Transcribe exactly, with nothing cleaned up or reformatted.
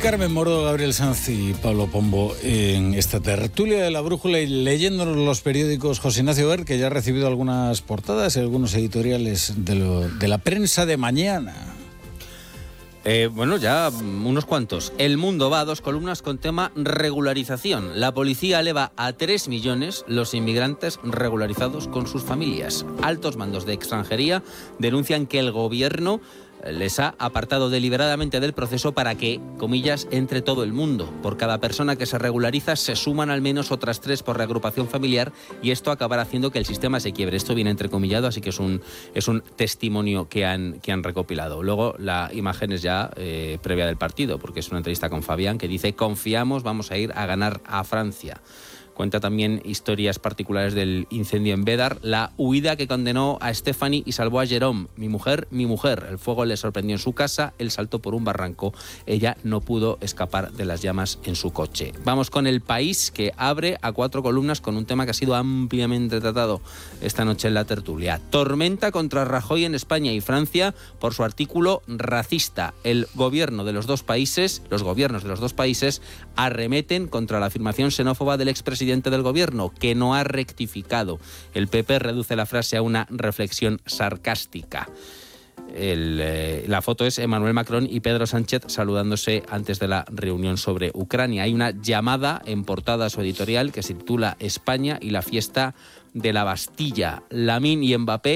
Carmen Moro, Gabriel Sanz y Pablo Pombo en esta tertulia de La Brújula y leyéndonos los periódicos. José Ignacio Ver, que ya ha recibido algunas portadas y algunos editoriales de, lo, de la prensa de mañana. Eh, bueno, ya unos cuantos. El Mundo va a dos columnas con tema regularización. La policía eleva a tres millones los inmigrantes regularizados con sus familias. Altos mandos de extranjería denuncian que el gobierno les ha apartado deliberadamente del proceso para que, comillas, entre todo el mundo. Por cada persona que se regulariza se suman al menos otras tres por reagrupación familiar y esto acabará haciendo que el sistema se quiebre. Esto viene entrecomillado, así que es un, es un testimonio que han, que han recopilado. Luego la imagen es ya eh, previa del partido, porque es una entrevista con Fabián que dice: confiamos, vamos a ir a ganar a Francia. Cuenta también historias particulares del incendio en Bédar, la huida que condenó a Stephanie y salvó a Jerome. Mi mujer, mi mujer. El fuego le sorprendió en su casa, él saltó por un barranco. Ella no pudo escapar de las llamas en su coche. Vamos con El País, que abre a cuatro columnas con un tema que ha sido ampliamente tratado esta noche en la tertulia. Tormenta contra Rajoy en España y Francia por su artículo racista. El gobierno de los dos países, los gobiernos de los dos países arremeten contra la afirmación xenófoba del expresidente del gobierno, que no ha rectificado. El P P reduce la frase a una reflexión sarcástica. El, eh, la foto es Emmanuel Macron y Pedro Sánchez saludándose antes de la reunión sobre Ucrania. Hay una llamada en portada a su editorial que se titula España y la fiesta de la Bastilla. Lamine y Mbappé